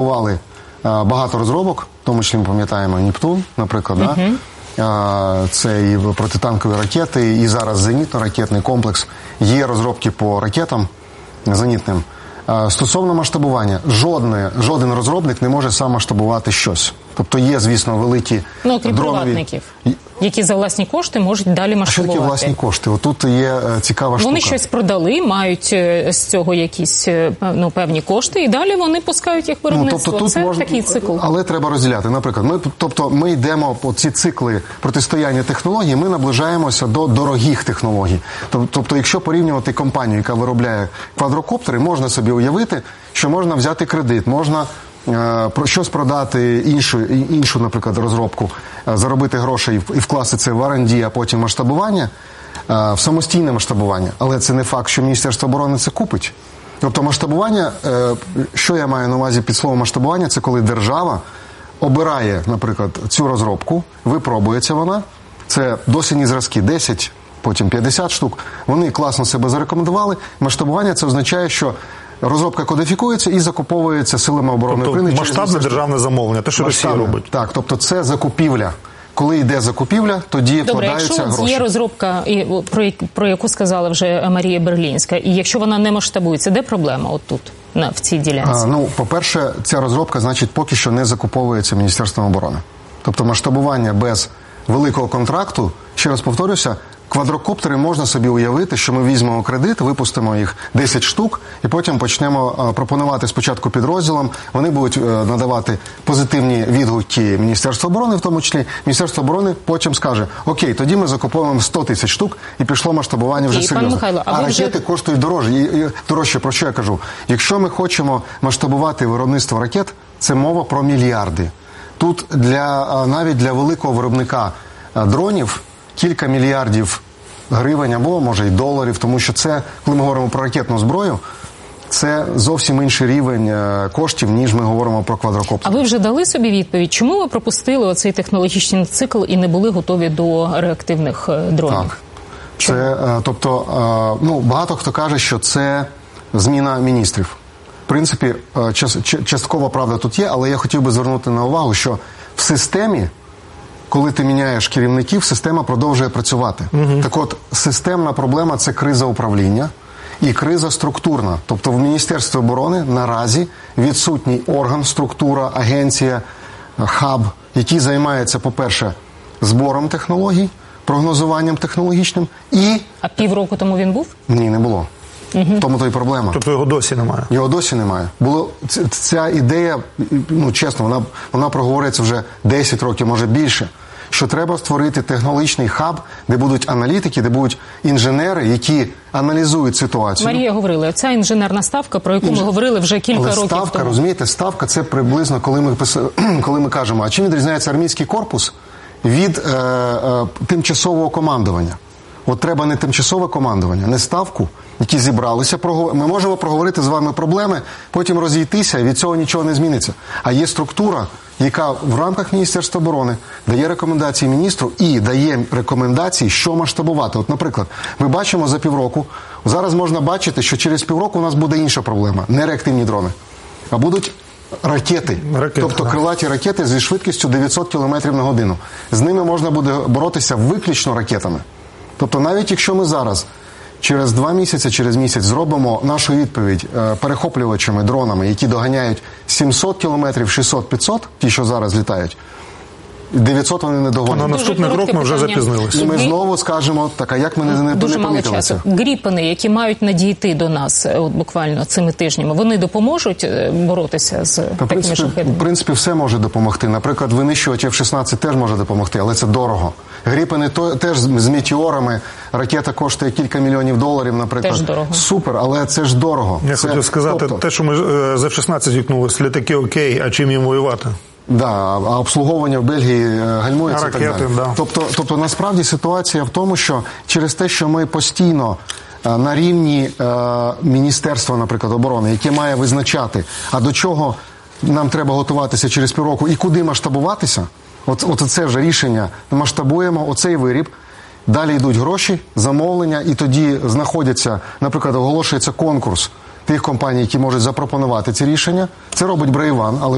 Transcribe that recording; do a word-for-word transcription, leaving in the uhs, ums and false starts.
започаткували багато розробок, в тому числі ми пам'ятаємо Нептун, наприклад, uh-huh. да? Це і протитанкові ракети, і зараз зенітно-ракетний комплекс. Є розробки по ракетам зенітним. Стосовно масштабування, жодне, жоден розробник не може сам масштабувати щось. Тобто є, звісно, великі ну, крім дронові... приватників, які за власні кошти можуть далі масштабувати. А що таке власні кошти? Отут є цікава штука. Вони щось продали, мають з цього якісь ну, певні кошти, і далі вони пускають їх виробництво. Ну, тобто, це можна... такий цикл. Але треба розділяти. Наприклад, ми, тобто, ми йдемо по ці цикли протистояння технологій, ми наближаємося до дорогих технологій. Тобто, якщо порівнювати компанію, яка виробляє квадрокоптери, можна собі уявити, що можна взяти кредит, можна про щось продати, іншу, іншу, наприклад, розробку, заробити грошей і вкласти це в ар енд ді, а потім масштабування, в самостійне масштабування. Але це не факт, що Міністерство оборони це купить. Тобто масштабування, що я маю на увазі під словом масштабування, це коли держава обирає, наприклад, цю розробку, випробується вона, це дослідні зразки десять, потім п'ятдесят штук, вони класно себе зарекомендували. Масштабування це означає, що розробка кодифікується і закуповується силами оборони тобто, України. Масштабне державне замовлення, те, що Росія робить. Так, тобто це закупівля. Коли йде закупівля, тоді Добре, вкладаються гроші. Добре, якщо є розробка, про, про яку сказала вже Марія Берлінська, і якщо вона не масштабується, де проблема от тут, на, в цій ділянці? А, ну, по-перше, ця розробка, значить, поки що не закуповується Міністерством оборони. Тобто масштабування без великого контракту, ще раз повторюся, квадрокоптери можна собі уявити, що ми візьмемо кредит, випустимо їх десять штук, і потім почнемо пропонувати спочатку підрозділам, вони будуть надавати позитивні відгуки Міністерства оборони, в тому числі Міністерство оборони потім скаже, окей, тоді ми закуповуємо сто тисяч штук, і пішло масштабування вже серйозно. Михайло, а а ракети вже... коштують дорожче, і, і, дорожче, про що я кажу? Якщо ми хочемо масштабувати виробництво ракет, це мова про мільярди. Тут для, навіть для великого виробника дронів кілька мільярдів гривень або, може, й доларів, тому що це, коли ми говоримо про ракетну зброю, це зовсім інший рівень коштів, ніж ми говоримо про квадрокоптер. А ви вже дали собі відповідь, чому ви пропустили оцей технологічний цикл і не були готові до реактивних дронів? Так. Це, тобто, ну, багато хто каже, що це зміна міністрів. В принципі, часткова правда тут є, але я хотів би звернути на увагу, що в системі, коли ти міняєш керівників, система продовжує працювати. Угу. Так от, системна проблема – це криза управління і криза структурна. Тобто в Міністерстві оборони наразі відсутній орган, структура, агенція, хаб, який займається, по-перше, збором технологій, прогнозуванням технологічним і... А півроку тому він був? Ні, не було. Угу. В тому то й проблема. Тобто його досі немає? Його досі немає. Було, ця, ця ідея, ну чесно, вона, вона проговорюється вже десять років, може більше, що треба створити технологічний хаб, де будуть аналітики, де будуть інженери, які аналізують ситуацію. Марія говорила, ця інженерна ставка, про яку Інж... ми говорили вже кілька Але років ставка, тому. розумієте, ставка – це приблизно, коли ми, коли ми кажемо, а чим відрізняється армійський корпус від е, е, тимчасового командування? От треба не тимчасове командування, не ставку, які зібралися. Ми можемо проговорити з вами проблеми, потім розійтися, і від цього нічого не зміниться. А є структура, яка в рамках Міністерства оборони дає рекомендації міністру і дає рекомендації, що масштабувати. От, наприклад, ми бачимо за півроку, зараз можна бачити, що через півроку у нас буде інша проблема. Не реактивні дрони, а будуть ракети. Ракети, тобто да. крилаті ракети зі швидкістю дев'ятсот кілометрів на годину. З ними можна буде боротися виключно ракетами. Тобто навіть якщо ми зараз через два місяці, через місяць зробимо нашу відповідь е, перехоплювачами, дронами, які доганяють сімсот кілометрів, шістсот, п'ятсот, ті, що зараз літають, дев'ятсот вони не догонять. На наступний крок ми вже запізнилися. І ми знову скажемо, так, а як ми не, не, Дуже не помітили це? Гріпени, які мають надійти до нас от буквально цими тижнями, вони допоможуть боротися з Та, такими принципі, шахедами? В принципі, все може допомогти. Наприклад, винищувач еф шістнадцять теж може допомогти, але це дорого. Гріпени то, теж з метеорами, ракета коштує кілька мільйонів доларів, наприклад. Теж дорого. Супер, але це ж дорого. Я це, хотів сказати, тобто, те, що ми з еф шістнадцять вікнулися, літаки окей, а чим їм воювати? Да, а обслуговування в Бельгії гальмується і так далі. Да. Тобто, тобто, насправді ситуація в тому, що через те, що ми постійно на рівні е, Міністерства, наприклад, оборони, яке має визначати, а до чого нам треба готуватися через півроку і куди масштабуватися, от, от це вже рішення, масштабуємо оцей виріб, далі йдуть гроші, замовлення, і тоді знаходяться, наприклад, оголошується конкурс тих компаній, які можуть запропонувати ці рішення. Це робить Брейван, але